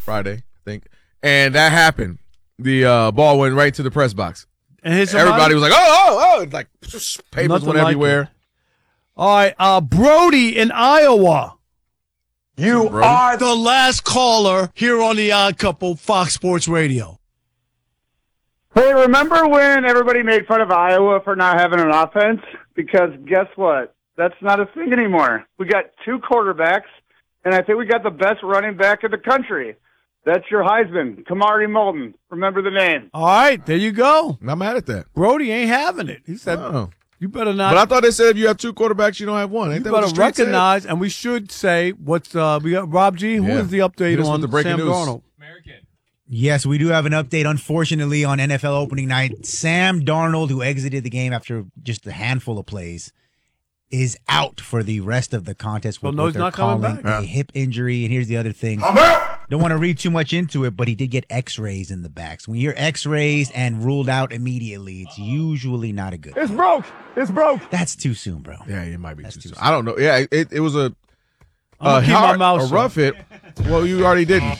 Friday, I think. And that happened. The ball went right to the press box. And everybody was like, oh. It's like papers Nothing went everywhere. Like all right, Brody in Iowa. You are the last caller here on the Odd Couple, Fox Sports Radio. Hey, remember when everybody made fun of Iowa for not having an offense? Because guess what? That's not a thing anymore. We got 2 quarterbacks, and I think we got the best running back in the country. That's your Heisman, Kamari Moulton. Remember the name. All right, there you go. I'm not mad at that. Brody ain't having it. He said, you better not. But I thought they said if you have 2 quarterbacks, you don't have one. Ain't you that better recognize, and we should say, we got Rob G. Who is the update on the breaking Sam news. Darnold? Yes, we do have an update, unfortunately, on NFL opening night. Sam Darnold, who exited the game after just a handful of plays, is out for the rest of the contest with what they're calling a hip injury. And here's the other thing. Don't want to read too much into it, but he did get x-rays in the back. So when you're x-rays and ruled out immediately, it's usually not a good thing. It's broke. It's broke. That's too soon, bro. Yeah, it might be too soon. I don't know. Yeah, it was a rough hit. Well, you already didn't.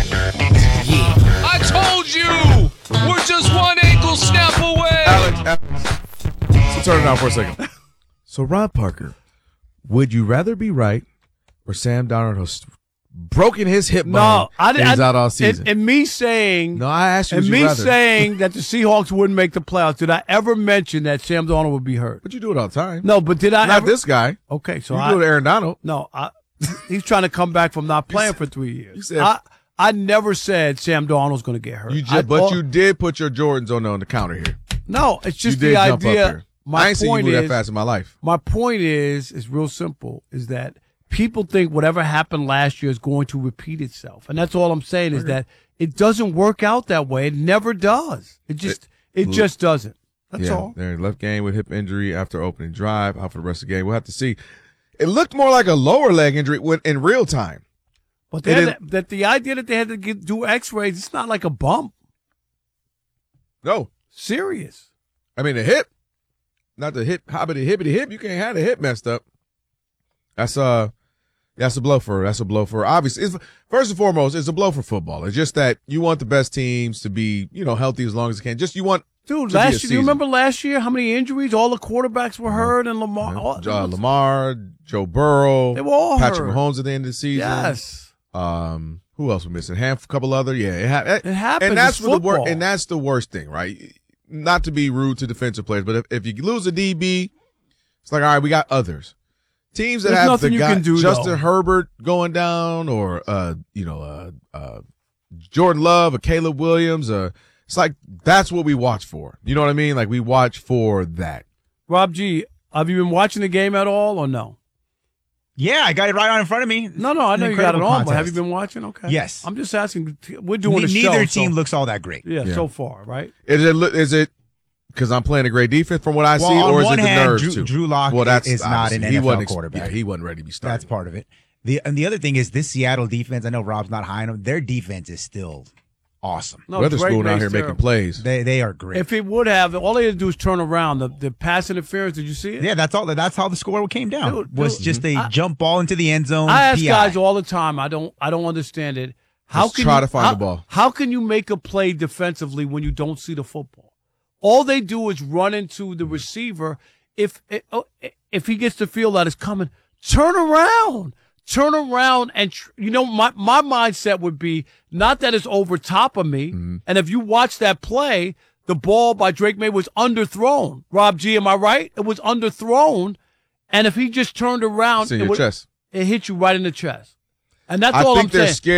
I told you! We're just one ankle snap away! Alex. So turn it on for a second. So, Rob Parker, would you rather be right or Sam Darnold has broken his hip bone and he's out all season? And me saying... No, I asked you, and me saying that the Seahawks wouldn't make the playoffs, did I ever mention that Sam Darnold would be hurt? But you do it all the time. No, but did I Not this guy. Okay, so you do it Aaron Donald. No, he's trying to come back from not playing for 3 years. You said... I never said Sam Darnold's going to get hurt. You did put your Jordans on the counter here. No, it's just the idea. I ain't seen you move that fast in my life. My point is real simple, is that people think whatever happened last year is going to repeat itself. And that's all I'm saying is that it doesn't work out that way. It never does. It just doesn't. That's all. They're left game with hip injury after opening drive, out for the rest of the game. We'll have to see. It looked more like a lower leg injury in real time. But the idea that they had to do x-rays, it's not like a bump. No. Serious. I mean, the hip, not the hip, hobbity hippity hip. You can't have the hip messed up. That's a blow for. Obviously, first and foremost, it's a blow for football. It's just that you want the best teams to be, healthy as long as they can. Just you want. Dude, last year, do you remember last year how many injuries? All the quarterbacks were hurt, and Lamar. Lamar, Joe Burrow. They were all Patrick hurt. Mahomes at the end of the season. Yes. Who else was missing? A couple other. Yeah, it happens. And that's it's the worst thing, right? Not to be rude to defensive players, but if you lose a DB, it's like, all right, we got others. Teams that have the guy Justin Herbert going down, or Jordan Love, or Caleb Williams, it's like that's what we watch for. You know what I mean? Like we watch for that. Rob G, have you been watching the game at all or no? Yeah, I got it right on in front of me. No, I know you got it on, but have you been watching? Okay. Yes. I'm just asking. We're doing a show. Neither team looks all that great. Yeah, so far, right? Is it because I'm playing a great defense from what I see, or is it the nerves too? Drew Lock is not an NFL quarterback. Yeah, he wasn't ready to be started. That's part of it. The other thing is this Seattle defense, I know Rob's not high on them. Their defense is still awesome. No, Witherspoon out here making plays. They are great. If it would have, all they had to do is turn around. The pass interference, did you see it? Yeah, that's how the score came down. Was just a jump ball into the end zone. I ask guys all the time. I don't understand it. How can you find the ball? How can you make a play defensively when you don't see the football? All they do is run into the receiver. If he gets the feel that it's coming, turn around. Turn around and, my mindset would be not that it's over top of me. Mm-hmm. And if you watch that play, the ball by Drake May was underthrown. Rob G, am I right? It was underthrown. And if he just turned around, it hit you right in the chest. And that's all I'm saying.